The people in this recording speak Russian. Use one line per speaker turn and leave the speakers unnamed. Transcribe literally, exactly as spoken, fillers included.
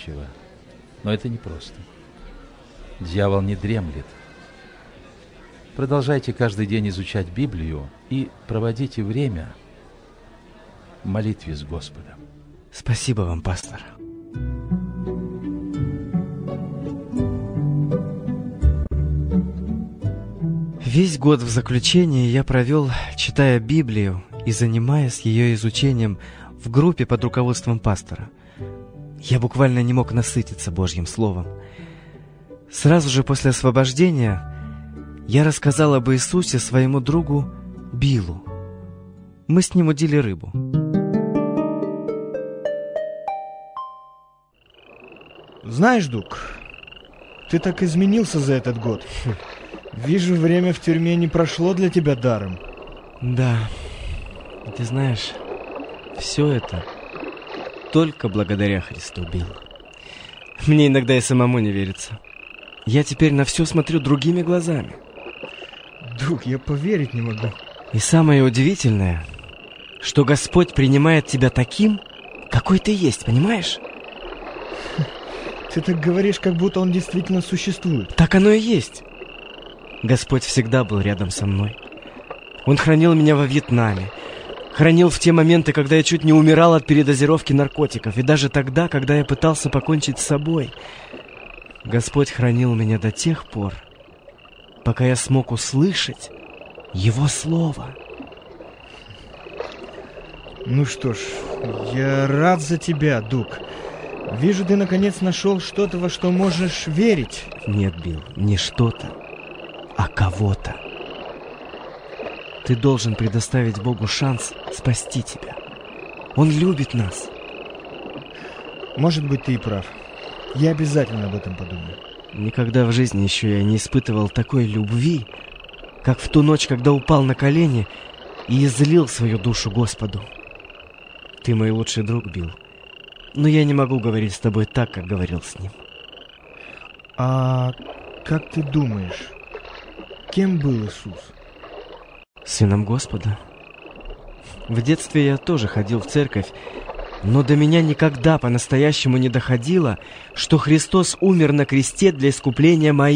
доверчиво, но это непросто. Дьявол не дремлет. Продолжайте каждый день изучать Библию и проводите время в молитве с Господом.
Спасибо вам, пастор. Весь год в заключении я провел, читая Библию и занимаясь ее изучением в группе под руководством пастора. Я буквально не мог насытиться Божьим Словом. Сразу же после освобождения я рассказал об Иисусе своему другу Биллу. Мы с ним удили рыбу.
Знаешь, Дуг, ты так изменился за этот год. Вижу, время в тюрьме не прошло для тебя даром.
Да, ты знаешь, все это только благодаря Христу, Билл. Мне иногда и самому не верится. Я теперь на все смотрю другими глазами.
Дуг, я поверить не могу.
И самое удивительное, что Господь принимает тебя таким, какой ты есть, понимаешь?
Ты так говоришь, как будто Он действительно существует.
Так оно и есть. Господь всегда был рядом со мной. Он хранил меня во Вьетнаме, хранил в те моменты, когда я чуть не умирал от передозировки наркотиков, и даже тогда, когда я пытался покончить с собой. Господь хранил меня до тех пор, пока я смог услышать Его Слово.
Ну что ж, я рад за тебя, Дуг. Вижу, ты наконец нашел что-то, во что можешь верить.
Нет, Билл, не что-то, а кого-то. Ты должен предоставить Богу шанс спасти тебя. Он любит нас.
Может быть, ты и прав. Я обязательно об этом подумаю.
Никогда в жизни еще я не испытывал такой любви, как в ту ночь, когда упал на колени и излил свою душу Господу. Ты мой лучший друг, Билл, но я не могу говорить с тобой так, как говорил с ним.
А как ты думаешь, кем был Иисус?
Сыном Господа. В детстве я тоже ходил в церковь, но до меня никогда по-настоящему не доходило, что Христос умер на кресте для искупления моих